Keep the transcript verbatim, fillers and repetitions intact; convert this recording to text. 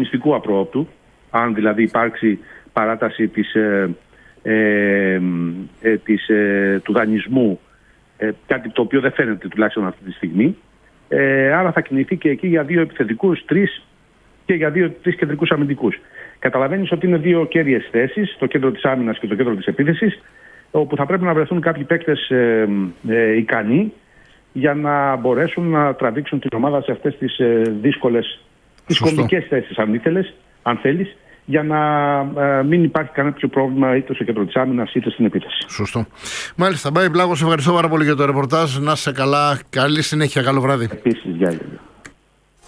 αγωνιστικού απρόοπτου, αν δηλαδή υπάρξει παράταση της, ε, ε, ε, της, ε, του δανεισμού, ε, κάτι το οποίο δεν φαίνεται τουλάχιστον αυτή τη στιγμή. Ε, άρα θα κινηθεί και εκεί για δύο επιθετικούς, τρεις και για δύο, τρεις κεντρικούς αμυντικούς. Καταλαβαίνεις ότι είναι δύο κέρδιες θέσεις, το κέντρο της άμυνας και το κέντρο της επίθεσης, όπου θα πρέπει να βρεθούν κάποιοι παίκτες ε, ε, ικανοί για να μπορέσουν να τραβήξουν την ομάδα σε αυτές τις ε, δύσκολες, τις κομβικές θέσεις, αν ήθελες, αν θέλεις, για να ε, μην υπάρχει κανένα πιο πρόβλημα είτε στο κέντρο της άμυνας είτε στην επίθεση. Σωστό. Μάλιστα, Μπάι Πλάγος, ευχαριστώ πάρα πολύ για το ρεπορτάζ. Να είσαι καλά. Καλή συνέχεια. Καλό βράδυ. Επίσης, γεια.